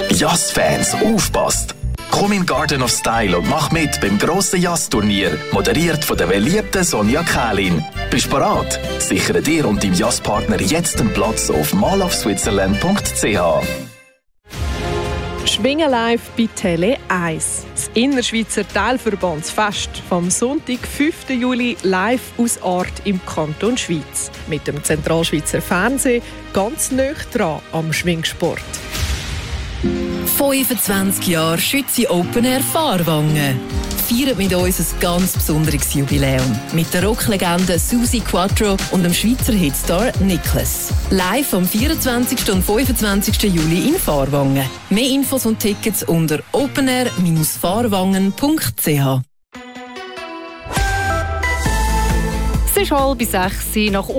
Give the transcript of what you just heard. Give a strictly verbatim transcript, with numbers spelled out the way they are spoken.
Jazz-Fans, aufpasst! Komm in Garden of Style und mach mit beim grossen Jazz-Turnier, moderiert von der beliebten Sonja Kählin. Bist bereit? Sichere dir und deinem Jazzpartner jetzt einen Platz auf mall of switzerland punkt c h. Schwingen live bei Tele eins. Das Innerschweizer Teilverbandsfest vom Sonntag, fünften Juli, live aus Ort im Kanton Schweiz. Mit dem Zentralschweizer Fernsehen ganz nah dran am Schwingsport. fünfundzwanzig Jahre Schützi Open Air Fahrwangen. Feiert mit uns ein ganz besonderes Jubiläum. Mit der Rocklegende Susi Quattro und dem Schweizer Hitstar Nicholas. Live am vierundzwanzigsten und fünfundzwanzigsten Juli in Fahrwangen. Mehr Infos und Tickets unter openair fahrwangen punkt c h. Es ist halb sechs nach